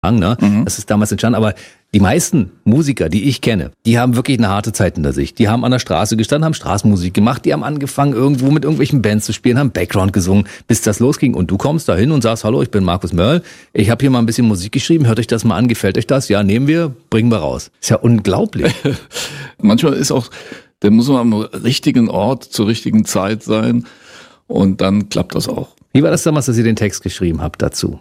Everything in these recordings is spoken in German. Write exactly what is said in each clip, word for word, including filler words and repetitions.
Ne? Mhm. Das ist damals entstanden, aber die meisten Musiker, die ich kenne, die haben wirklich eine harte Zeit hinter sich. Die haben an der Straße gestanden, haben Straßenmusik gemacht, die haben angefangen, irgendwo mit irgendwelchen Bands zu spielen, haben Background gesungen, bis das losging. Und du kommst da hin und sagst, hallo, ich bin Markus Mörl, ich habe hier mal ein bisschen Musik geschrieben, hört euch das mal an, gefällt euch das? Ja, nehmen wir, bringen wir raus. Ist ja unglaublich. Manchmal ist auch, der muss man am richtigen Ort zur richtigen Zeit sein und dann klappt das auch. Wie war das damals, dass ihr den Text geschrieben habt dazu?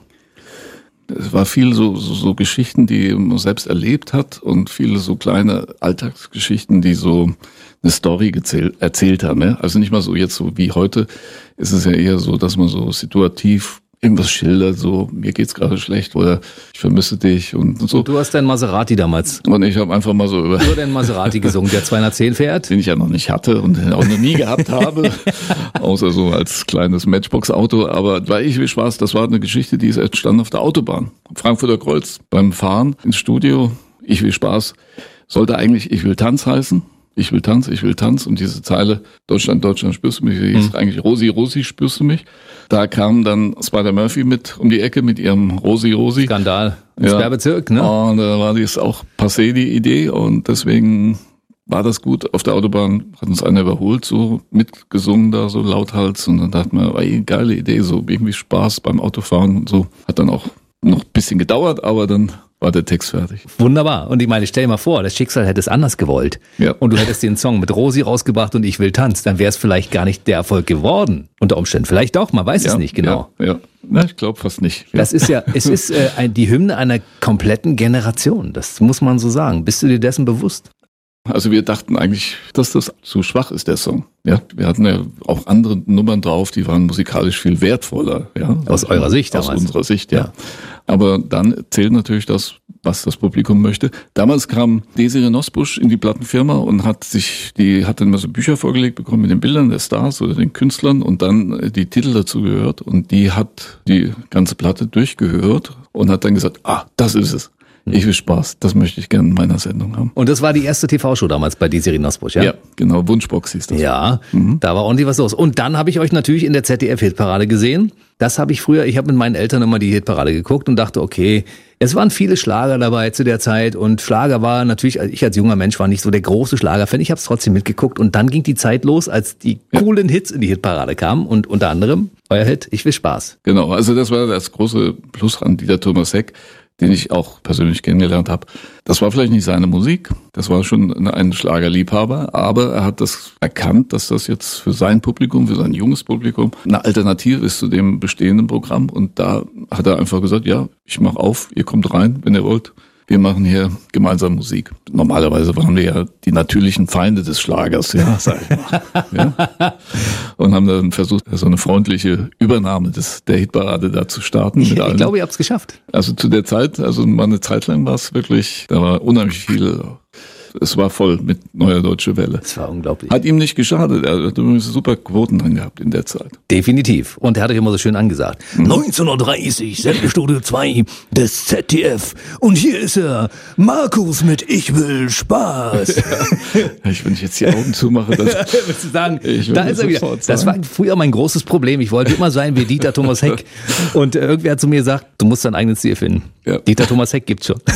Es war viel so, so, so Geschichten, die man selbst erlebt hat und viele so kleine Alltagsgeschichten, die so eine Story gezählt, erzählt haben. Ja? Also nicht mal so jetzt so wie heute, ist es ja eher so, dass man so situativ irgendwas schildert, so mir geht's gerade schlecht oder ich vermisse dich und so. Und du hast deinen Maserati damals. Und ich habe einfach mal so über... Nur den Maserati gesungen, der zweihundertzehn fährt. Den ich ja noch nicht hatte und auch noch nie gehabt habe, außer so als kleines Matchbox-Auto. Aber bei Ich will Spaß, das war eine Geschichte, die ist entstanden auf der Autobahn. Frankfurter Kreuz, beim Fahren ins Studio. Ich will Spaß, sollte eigentlich Ich will Tanz heißen. Ich will Tanz, ich will Tanz. Und diese Zeile, Deutschland, Deutschland, spürst du mich, die hieß hm. eigentlich Rosi, Rosi, spürst du mich. Da kam dann Spider-Murphy mit um die Ecke mit ihrem Rosi, Rosi. Skandal im ja. Sperrbezirk, ne? Und da war das auch passé, die Idee. Und deswegen war das gut. Auf der Autobahn hat uns einer überholt, so mitgesungen da, so lauthals. Und dann dachte man, ey, geile Idee, so irgendwie Spaß beim Autofahren und so. Hat dann auch noch ein bisschen gedauert, aber dann war der Text fertig. Wunderbar. Und ich meine, stell dir mal vor, das Schicksal hätte es anders gewollt. Ja. Und du hättest den Song mit Rosi rausgebracht und Ich will Tanz. Dann wäre es vielleicht gar nicht der Erfolg geworden. Unter Umständen. Vielleicht auch, man weiß ja, es nicht genau. Ja, ja. Na, ich glaube fast nicht. Ja. Das ist ja, es ist äh, ein, die Hymne einer kompletten Generation. Das muss man so sagen. Bist du dir dessen bewusst? Also wir dachten eigentlich, dass das zu schwach ist, der Song. Ja, wir hatten ja auch andere Nummern drauf, die waren musikalisch viel wertvoller. Ja, aus eurer Sicht damals. Aus unserer Sicht, ja. ja. Aber dann zählt natürlich das, was das Publikum möchte. Damals kam Desiree Nosbusch in die Plattenfirma und hat sich, die hat dann immer so Bücher vorgelegt bekommen mit den Bildern der Stars oder den Künstlern und dann die Titel dazu gehört und die hat die ganze Platte durchgehört und hat dann gesagt, ah, das ist es. Ich will Spaß, das möchte ich gerne in meiner Sendung haben. Und das war die erste T V-Show damals bei Desiree Nosbusch, ja? Ja, genau, Wunschbox hieß das. Ja, mhm. Da war ordentlich was los. Und dann habe ich euch natürlich in der Z D F-Hitparade gesehen. Das habe ich früher, ich habe mit meinen Eltern immer die Hitparade geguckt und dachte, okay, es waren viele Schlager dabei zu der Zeit und Schlager war natürlich, ich als junger Mensch war nicht so der große Schlagerfan, ich habe es trotzdem mitgeguckt und dann ging die Zeit los, als die coolen Hits in die Hitparade kamen und unter anderem euer Hit, Ich will Spaß. Genau, also das war das große Plus an Dieter Thomas Heck, den ich auch persönlich kennengelernt habe. Das war vielleicht nicht seine Musik, das war schon ein Schlagerliebhaber, aber er hat das erkannt, dass das jetzt für sein Publikum, für sein junges Publikum eine Alternative ist zu dem bestehenden Programm und da hat er einfach gesagt, ja, ich mache auf, ihr kommt rein, wenn ihr wollt. Wir machen hier gemeinsam Musik. Normalerweise waren wir ja die natürlichen Feinde des Schlagers, ja, sag ich mal. Ja? Und haben dann versucht, so eine freundliche Übernahme des, der Hitparade da zu starten. Ich, mit ich glaube, ihr habt es geschafft. Also zu der Zeit, also mal eine Zeit lang war es wirklich, da war unheimlich viel. Es war voll mit Neue Deutsche Welle. Das war unglaublich. Hat ihm nicht geschadet. Er hat übrigens super Quoten drin gehabt in der Zeit. Definitiv. Und er hat euch immer so schön angesagt. Mhm. neunzehn Uhr dreißig, Sendestudio zwei des Z D F. Und hier ist er, Markus mit Ich will Spaß. Ja. Ich, wenn ich jetzt die Augen zumache, das, willst du sagen, da ist er wieder. Das war früher mein großes Problem. Ich wollte immer sein wie Dieter Thomas Heck. Und irgendwer hat zu mir gesagt, du musst dein eigenes Ziel finden. Ja. Dieter Thomas Heck gibt's schon.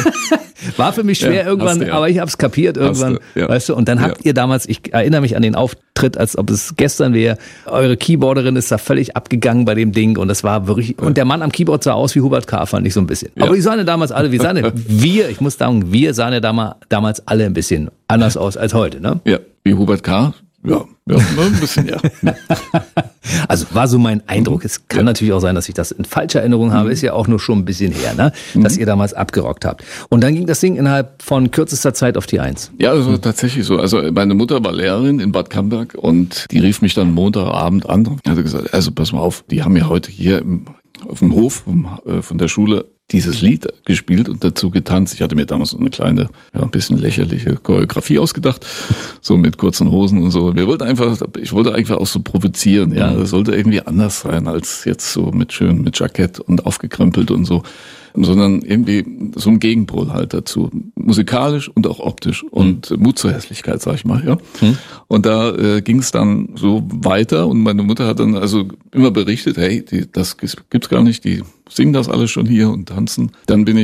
War für mich schwer ja, irgendwann, du, ja. aber ich habe es kapiert irgendwann, du, ja. weißt du. Und dann habt ja. ihr damals, ich erinnere mich an den Auftritt, als ob es gestern wäre, eure Keyboarderin ist da völlig abgegangen bei dem Ding und das war wirklich, und der Mann am Keyboard sah aus wie Hubert K., fand ich so ein bisschen. Ja. Aber die sahen ja damals alle, wie sahen ja, wir, ich muss sagen, wir sahen ja damals alle ein bisschen anders aus als heute, ne? Ja, wie Hubert K., ja, ja, ein bisschen, ja. Also war so mein Eindruck. Es kann ja. natürlich auch sein, dass ich das in falscher Erinnerung habe. Ist ja auch nur schon ein bisschen her, ne? Dass mhm. ihr damals abgerockt habt. Und dann ging das Ding innerhalb von kürzester Zeit auf die Eins. Ja, also mhm. tatsächlich so. Also meine Mutter war Lehrerin in Bad Camberg und die rief mich dann Montagabend an und hat gesagt, also pass mal auf, die haben ja heute hier im, auf dem Hof von der Schule dieses Lied gespielt und dazu getanzt. Ich hatte mir damals so eine kleine, ja, ein bisschen lächerliche Choreografie ausgedacht, so mit kurzen Hosen und so. Wir wollten einfach, ich wollte einfach auch so provozieren, ja. Das sollte irgendwie anders sein als jetzt so mit schön, mit Jackett und aufgekrempelt und so. sondern irgendwie so ein Gegenpol halt dazu. Musikalisch und auch optisch und mhm. Mut zur Hässlichkeit, sag ich mal, ja. Mhm. Und da äh, ging es dann so weiter und meine Mutter hat dann also immer berichtet, hey, die, das gibt's gar nicht, die singen das alles schon hier und tanzen. Dann bin ich